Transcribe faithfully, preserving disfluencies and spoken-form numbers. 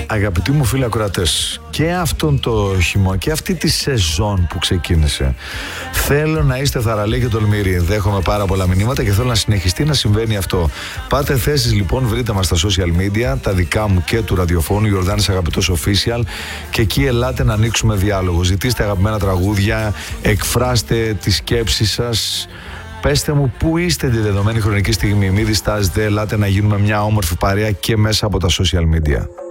Αγαπητοί μου φίλοι ακροατές, και αυτόν το χειμώνα και αυτή τη σεζόν που ξεκίνησε, θέλω να είστε θαραλέοι και τολμηροί. Δέχομαι πάρα πολλά μηνύματα και θέλω να συνεχιστεί να συμβαίνει αυτό. Πάτε θέσεις λοιπόν, βρείτε μας στα social media, τα δικά μου και του ραδιοφώνου, Ιορδάνης Αγαπητός Official, και εκεί ελάτε να ανοίξουμε διάλογο. Ζητήστε αγαπημένα τραγούδια, εκφράστε τις σκέψεις σας. Πέστε μου πού είστε τη δεδομένη χρονική στιγμή. Μην διστάζετε, ελάτε να γίνουμε μια όμορφη παρέα και μέσα από τα social media.